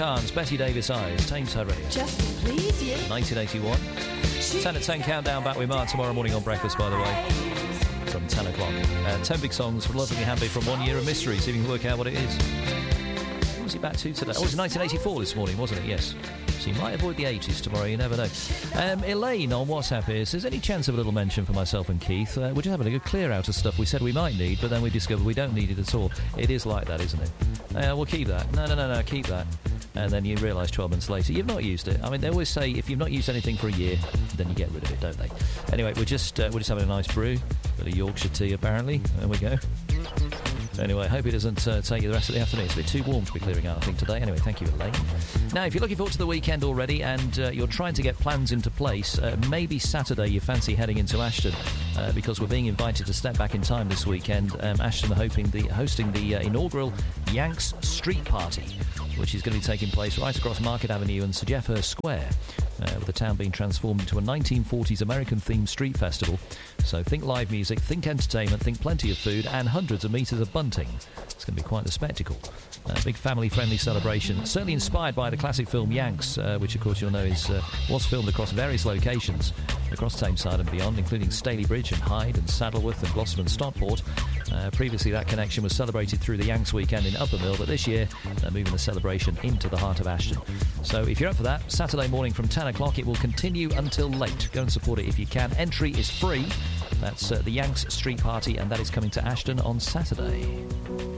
Carnes, Betty Davis Eyes, Thames Her Radio. Just please you. 1981. 10 at 10 countdown back with Mark tomorrow morning on Breakfast, by the way, from 10 o'clock. 10 big songs for Lovely Happy from 1 Year of Mystery, see if you can work out what it is. What was it back to today? Oh, it was 1984 this morning, wasn't it? Yes. So you might avoid the 80s tomorrow, you never know. Elaine on WhatsApp here says, any chance of a little mention for myself and Keith? We're just having a good clear out of stuff we said we might need, but then we discovered we don't need it at all. It is like that, isn't it? We'll keep that. No, keep that. And then you realise 12 months later you've not used it. I mean, they always say if you've not used anything for a year, then you get rid of it, don't they? Anyway, we're just having a nice brew. Bit of Yorkshire tea, apparently. There we go. Anyway, hope it doesn't take you the rest of the afternoon. It's a bit too warm to be clearing out, I think, today. Anyway, thank you, Elaine. Now, if you're looking forward to the weekend already and you're trying to get plans into place, maybe Saturday you fancy heading into Ashton because we're being invited to step back in time this weekend. Ashton are hosting the inaugural Yanks Street Party, which is going to be taking place right across Market Avenue and Sir Geoff Hurst Square, with the town being transformed into a 1940s American-themed street festival. So think live music, think entertainment, think plenty of food, and hundreds of metres of bunting. It's going to be quite the spectacle. A big family-friendly celebration, certainly inspired by the classic film Yanks, which, of course, you'll know was filmed across various locations across Tameside and beyond, including Stalybridge and Hyde and Saddleworth and Gloucester and Stockport. Previously, that connection was celebrated through the Yanks weekend in Uppermill, but this year, they're moving the celebration into the heart of Ashton. So if you're up for that, Saturday morning from 10 o'clock, it will continue until late. Go and support it if you can. Entry is free. That's the Yanks Street Party, and that is coming to Ashton on Saturday.